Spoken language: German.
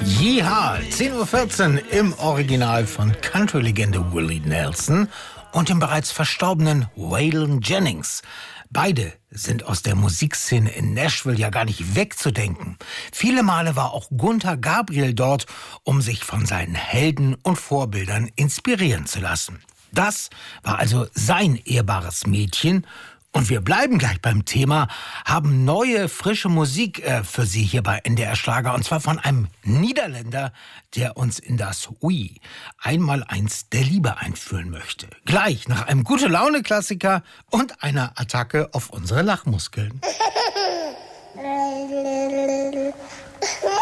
Yeehaw, 10:14 Uhr im Original von Country-Legende Willie Nelson und dem bereits verstorbenen Waylon Jennings. Beide sind aus der Musikszene in Nashville ja gar nicht wegzudenken. Viele Male war auch Gunther Gabriel dort, um sich von seinen Helden und Vorbildern inspirieren zu lassen. Das war also sein ehrbares Mädchen. Und wir bleiben gleich beim Thema, haben neue, frische Musik für Sie hier bei NDR Schlager. Und zwar von einem Niederländer, der uns in das Oui, Einmaleins der Liebe einführen möchte. Gleich nach einem Gute-Laune-Klassiker und einer Attacke auf unsere Lachmuskeln.